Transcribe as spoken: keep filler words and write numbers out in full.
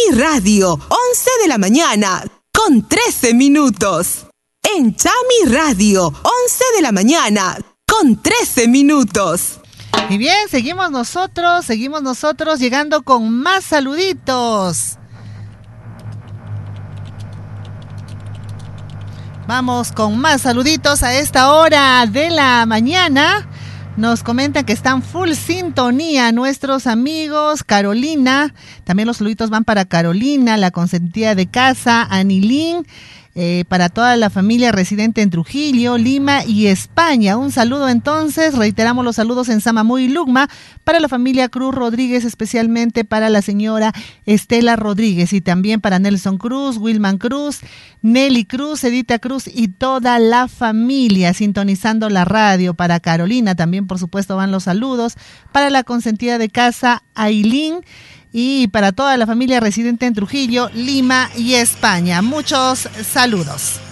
Radio, once de la mañana, con trece minutos. En Chami Radio, once de la mañana, con trece minutos. Y bien, seguimos nosotros, seguimos nosotros llegando con más saluditos. Vamos con más saluditos a esta hora de la mañana. Nos comentan que están full sintonía nuestros amigos. Carolina, también los saluditos van para Carolina, la consentida de casa, Anilín, eh, para toda la familia residente en Trujillo, Lima y España. Un saludo entonces, reiteramos los saludos en Samamuy y Lucma, para la familia Cruz Rodríguez, especialmente para la señora Estela Rodríguez y también para Nelson Cruz, Wilman Cruz, Nelly Cruz, Edita Cruz y toda la familia sintonizando la radio. Para Carolina también, por supuesto, van los saludos, para la consentida de casa, Ailín, y para toda la familia residente en Trujillo, Lima y España. Muchos saludos.